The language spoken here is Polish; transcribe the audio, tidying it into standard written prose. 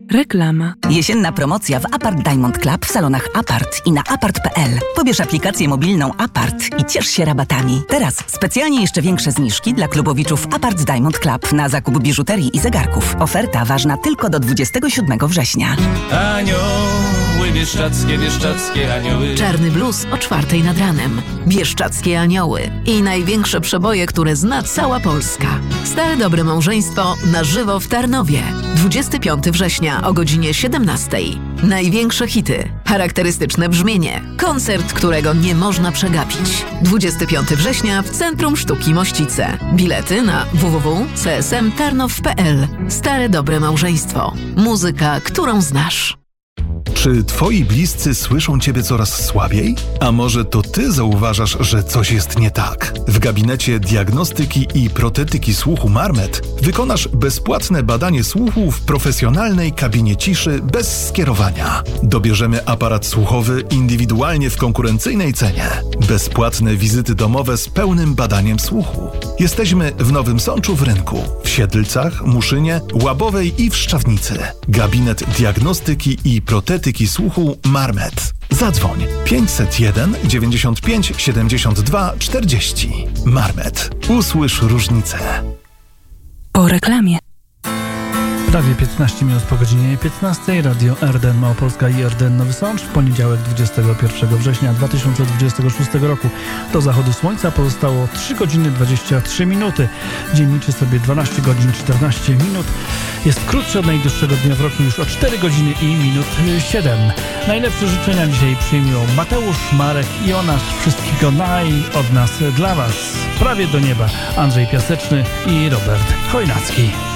Reklama. Jesienna promocja w Apart Diamond Club w salonach Apart i na apart.pl. Pobierz aplikację mobilną Apart i ciesz się rabatami. Teraz specjalnie jeszcze większe zniżki dla klubowiczów Apart Diamond Club na zakup biżuterii i zegarków. Oferta ważna tylko do 27 września. Anioły, bieszczackie anioły. Czarny blues o 4 nad ranem. Bieszczackie anioły. I największe przeboje, które zna cała Polska. Stare dobre małżeństwo na żywo w Tarnowie. 25 września o godzinie 17. Największe hity, charakterystyczne brzmienie. Koncert, którego nie można przegapić. 25 września w Centrum Sztuki Mościce. Bilety na www.csmtarnow.pl. Stare dobre małżeństwo. Muzyka, którą znasz. Czy twoi bliscy słyszą ciebie coraz słabiej? A może to ty zauważasz, że coś jest nie tak? W gabinecie diagnostyki i protetyki słuchu Marmet wykonasz bezpłatne badanie słuchu w profesjonalnej kabinie ciszy bez skierowania. Dobierzemy aparat słuchowy indywidualnie w konkurencyjnej cenie. Bezpłatne wizyty domowe z pełnym badaniem słuchu. Jesteśmy w Nowym Sączu w Rynku, w Siedlcach, Muszynie, Łabowej i w Szczawnicy. Gabinet diagnostyki i protetyki słuchu Marmet. Zadzwoń 501 95 72 40. Marmet. Usłysz różnicę. Po reklamie. Prawie 15 minut po godzinie 15. Radio RDN Małopolska i RDN Nowy Sącz w poniedziałek 21 września 2026 roku. Do zachodu słońca pozostało 3 godziny 23 minuty. Dzień liczy sobie 12 godzin 14 minut. Jest krótszy od najdłuższego dnia w roku już o 4 godziny i minut 7. Najlepsze życzenia dzisiaj przyjmują Mateusz, Marek i Jonasz. Wszystkiego od nas dla Was. Prawie do nieba. Andrzej Piaseczny i Robert Chojnacki.